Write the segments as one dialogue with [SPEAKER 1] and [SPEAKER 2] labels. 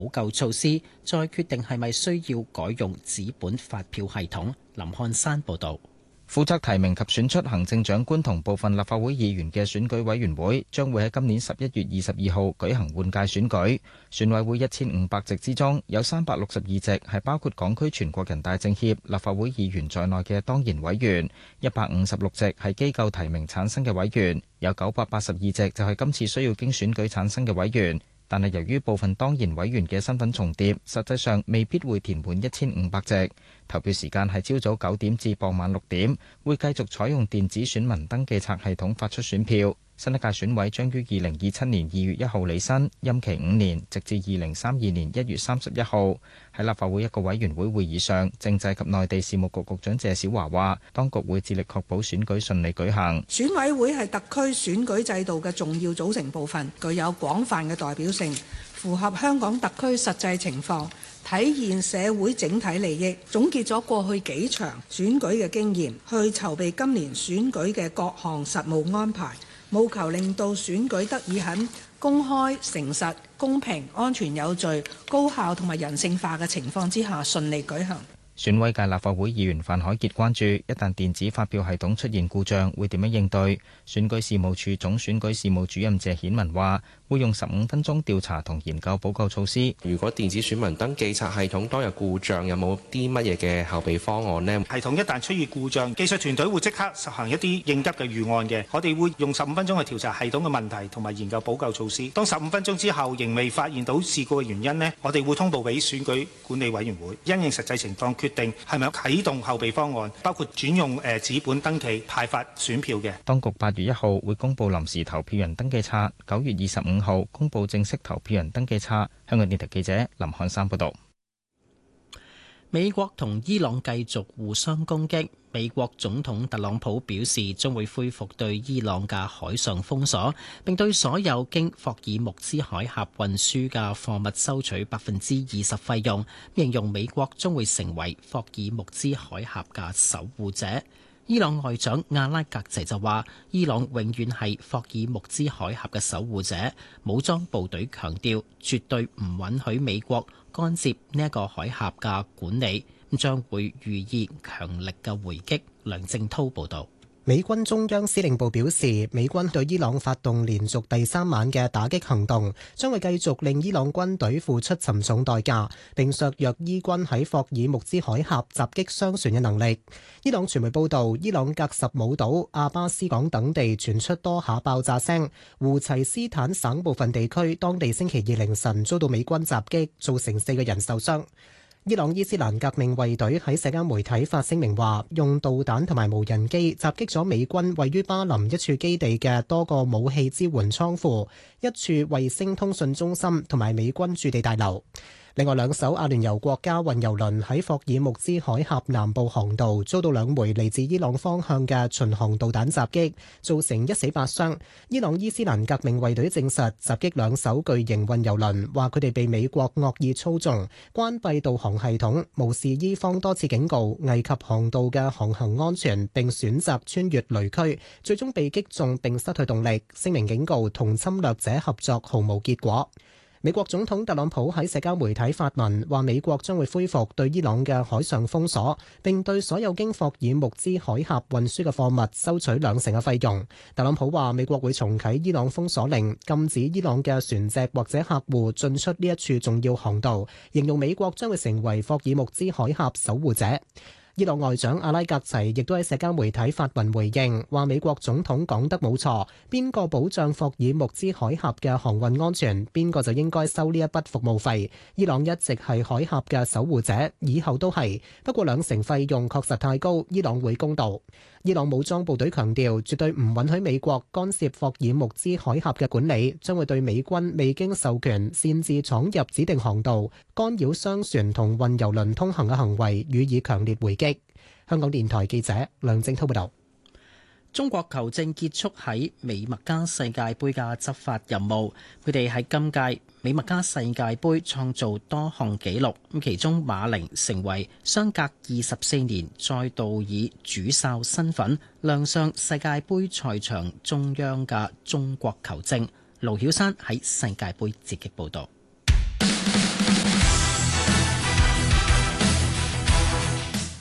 [SPEAKER 1] 補救措施，再決定係咪需要改用紙本發票系統。林漢山報導。
[SPEAKER 2] 負責提名及選出行政長官同部分立法會議員嘅選舉委員會將會喺今年11月22號舉行換屆選舉。選委會1500席之中，有362席係包括港區全國人大政協立法會議員在內嘅當然委員，156席係機構提名產生嘅委員，有982席就係今次需要經選舉產生嘅委員。但係由於部分當然委員嘅身份重疊，實際上未必會填滿1500席。投票時間係朝早9點至傍晚6點，會繼續採用電子選民登記冊系統發出選票。新一屆選委將於2027年2月1號履新，任期5年，直至2032年1月31號。喺立法會一個委員會會議上，政制及內地事務局局長謝小華話，當局會致力確保選舉順利舉行。
[SPEAKER 3] 選委會係特區選舉制度嘅重要組成部分，具有廣泛嘅代表性，符合香港特區實際情況，體現社會整體利益。總結咗過去幾場選舉嘅經驗，去籌備今年選舉嘅各項實務安排，務求令到選舉得以喺公開、誠實、公平、安全有序、高效同埋人性化嘅情況之下順利舉行。
[SPEAKER 2] 選委界立法會議員范海傑關注，一旦電子發票系統出現故障，會點樣應對？選舉事務處總選舉事務主任謝顯文話，會用15分鐘調查同研究補救措施。
[SPEAKER 4] 如果電子選民登記冊系統當日故障，有冇啲乜嘢嘅後備方案呢？
[SPEAKER 5] 系統一旦出現故障，技術團隊會即刻實行一啲應急嘅預案嘅。我哋會用15分鐘去調查系統嘅問題同埋研究補救措施。當15分鐘之後仍未發現到事故嘅原因呢，我哋會通報俾選舉管理委員會，因應實際情況決定係咪有啟動後備方案，包括轉用紙本登記派發選票嘅。
[SPEAKER 2] 當局8月1號會公布臨時投票人登記冊，9月25號公布正式投票人登記冊。香港電台記者林漢山報道。
[SPEAKER 1] 美國同伊朗繼續互相攻擊。美國總統特朗普表示將會恢復對伊朗嘅海上封鎖，並對所有經霍爾木茲海峽運輸嘅貨物收取20%費用，形容美國將會成為霍爾木茲海峽嘅守護者。伊朗外長阿拉格齊就話，伊朗永遠係霍爾木茲海峽嘅守護者。武裝部隊強調，絕對唔允許美國干涉呢一個海峽嘅管理，將會予以強力嘅回擊。梁正濤報道。
[SPEAKER 6] 美軍中央司令部表示，美軍對伊朗發動連續第3晚嘅打擊行動，將會繼續令伊朗軍隊付出沉重代價，並削弱伊軍喺霍爾木茲海峽襲擊商船嘅能力。伊朗傳媒報道，伊朗格什姆島、阿巴斯港等地傳出多下爆炸聲，胡齊斯坦省部分地區當地星期二凌晨遭到美軍襲擊，造成4個人受傷。伊朗伊斯蘭革命衛隊喺社交媒體發聲明話，用導彈同埋無人機襲擊咗美軍位於巴林一處基地嘅多個武器支援倉庫、一處衛星通訊中心同埋美軍駐地大樓。另外2艘阿聯酋國家運油輪喺霍爾木茲海峽南部航道遭到2枚嚟自伊朗方向嘅巡航導彈襲擊，造成1死8傷。伊朗伊斯蘭革命衛隊證實襲擊2艘巨型運油輪，話佢哋被美國惡意操縱，關閉導航系統，無視伊方多次警告，危及航道嘅航行安全，並選擇穿越雷區，最終被擊中並失去動力。聲明警告同侵略者合作毫無結果。美國總統特朗普喺社交媒體發文，話美國將會恢復對伊朗嘅海上封鎖，並對所有經霍爾木茲海峽運輸嘅貨物收取2成嘅費用。特朗普話美國會重啟伊朗封鎖令，禁止伊朗嘅船隻或者客戶進出呢一處重要航道，形容美國將會成為霍爾木茲海峽守護者。伊朗外長阿拉格齊亦都喺社交媒體發文回應，話美國總統講得冇錯，邊個保障霍爾木茲海峽嘅航運安全，邊個就應該收呢一筆服務費。伊朗一直係海峽嘅守護者，以後都係。不過2成費用確實太高，伊朗會公道。伊朗武裝部隊強調，絕對唔允許美國干涉霍爾木茲海峽嘅管理，將會對美軍未經授權擅自闖入指定航道、干擾商船同運油輪通行嘅行為予以強烈回擊。香港電台記者梁正濤報道。
[SPEAKER 1] 中國球證結束喺美墨加世界盃嘅執法任務，佢哋喺今屆美墨加世界盃創造多項紀錄，咁其中馬寧成為相隔24年再度以主哨身份亮相世界盃賽場中央嘅中國球證。盧曉山喺世界盃直擊報道。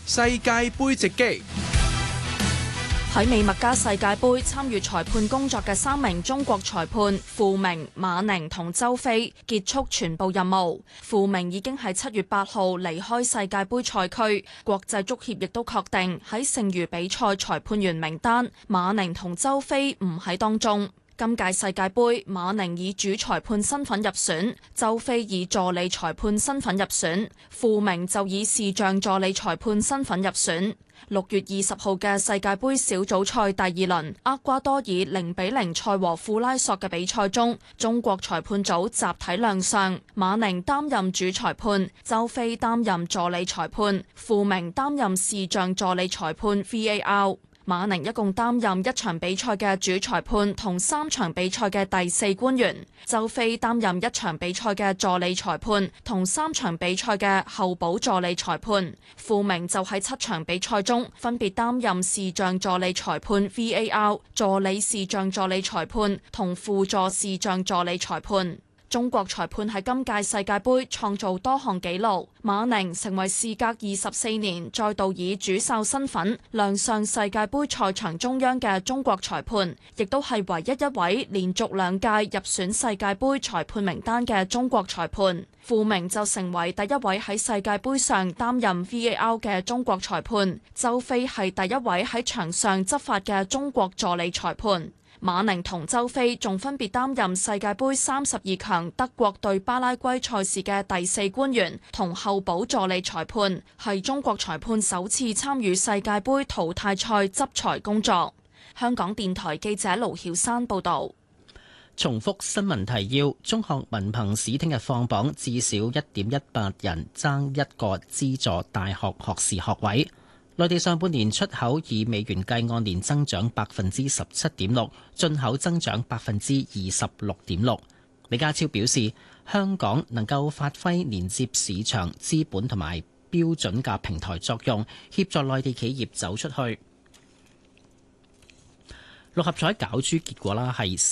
[SPEAKER 7] 世界盃直擊。
[SPEAKER 8] 喺美墨加世界盃參與裁判工作嘅3名中國裁判傅明、馬寧同周飛結束全部任務。傅明已經喺7月8號離開世界盃賽區，國際足協亦都確定喺剩餘比賽裁判員名單，馬寧同周飛唔喺當中。今屆世界盃，馬寧以主裁判身份入選，周飛以助理裁判身份入選，傅明就以視像助理裁判身份入選。6月20號嘅世界盃小組賽第2輪，厄瓜多爾0-0賽和庫拉索嘅比賽中，中國裁判組集體亮相，馬寧擔任主裁判，周飛擔任助理裁判，傅明擔任視像助理裁判 VAR。馬寧一共擔任1場比賽嘅主裁判同3場比賽嘅第4官員，周飛擔任1場比賽嘅助理裁判同3場比賽嘅候補助理裁判，傅明就喺7場比賽中分別擔任視像助理裁判 VAR、助理視像助理裁判同輔助視像助理裁判。中國裁判喺今屆世界盃創造多項紀錄，馬寧成為事隔24年再度以主哨身份亮相世界盃賽場中央嘅中國裁判，亦都係唯一一位連續2屆入選世界盃裁判名單嘅中國裁判。傅明就成為第一位喺世界盃上擔任 VAR 嘅中國裁判，周飛係第一位喺場上執法嘅中國助理裁判。馬寧同周飛仲分別擔任世界盃32強德國對巴拉圭賽事嘅第4官員同候補助理裁判，係中國裁判首次參與世界盃淘汰賽執裁工作。香港電台記者盧曉珊報導。
[SPEAKER 1] 重複新聞提要：中學文憑試聽日放榜，至少1.18人爭一個資助大學學士學位。內地上半年出口以美元計按年增長17.6%，進口增長26.6%。李家超表示，香港能夠發揮連接市場、資本同埋標準嘅平台作用，協助內地企業走出去。六合彩攪珠結果啦，係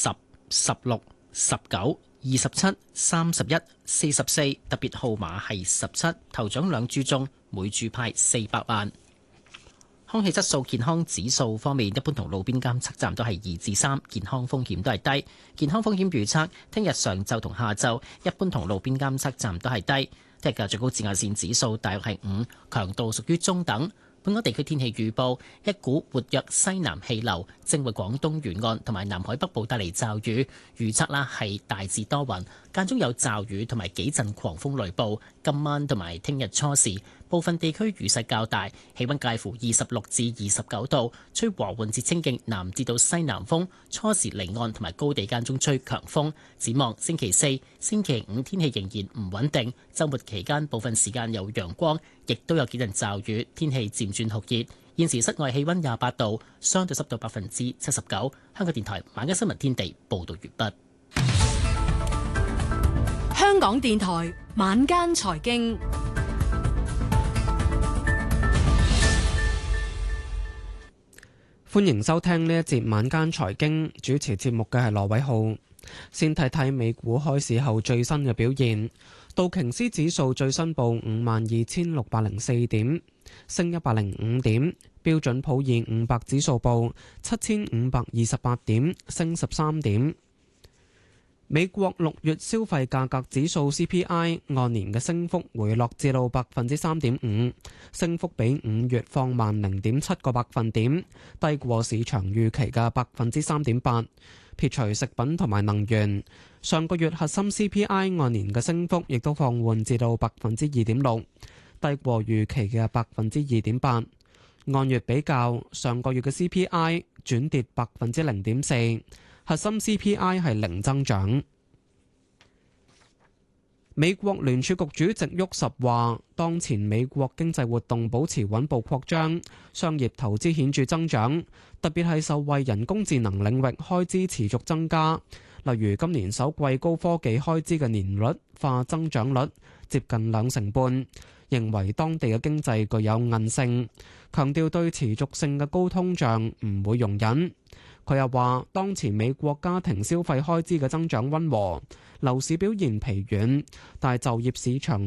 [SPEAKER 1] 10、16、19、27、31、44，特別號碼係17，頭獎2注中，每注派400萬。空氣質素健康指數方面，一般同路邊監測站都係2至3，健康風險都係低。健康風險預測，聽日上晝同下晝，一般同路邊監測站都係低。聽日嘅最高紫外線指數大約係5，強度屬於中等。本港地區天氣預報，一股活躍西南氣流正為廣東沿岸同埋南海北部帶嚟驟雨，預測啦係大致多雲，間中有驟雨同埋幾陣狂風雷暴。今晚同埋聽日初時，部分地區雨勢較大，氣溫介乎26至29度，吹和緩至清勁南至到西南風，初時離岸同埋高地間中吹強風。展望星期4、星期5天氣仍然唔穩定，週末期間部分時間有陽光，亦都有幾陣驟雨，天氣漸轉酷熱。現時室外氣溫28度，相對濕度79%。香港電台晚間新聞天地報道完畢。
[SPEAKER 9] 香港電台晚間財經，
[SPEAKER 10] 歡迎收聽呢一節晚間財經，主持節目嘅係羅偉浩。先睇睇美股開市後最新嘅表現，道瓊斯指數最新報52,604點，升105點；標準普爾500指數報7,528點，升13點。美國6月消費價格指數 CPI 按年嘅升幅回落至到3.5%，升幅比5月放慢0.7個百分點，低過市場預期嘅3.8%。撇除食品同埋能源，上個月核心 CPI 按年嘅升幅亦都放緩至到2.6%，低過預期嘅2.8%。按月比較，上個月嘅 CPI 轉跌0.4%。核心 CPI 係零增長。美國聯儲局主席沃什話，當前美國經濟活動保持穩步擴張，商業投資顯著增長，特別係受惠人工智能領域開支持續增加。例如今年首季高科技開支嘅年率化增長率接近2.5%，認為當地嘅經濟具有韌性，強調對持續性嘅高通脹唔會容忍。佢又話，當前美國家庭消費開支嘅增長溫和，樓市表現疲軟，但係就業市場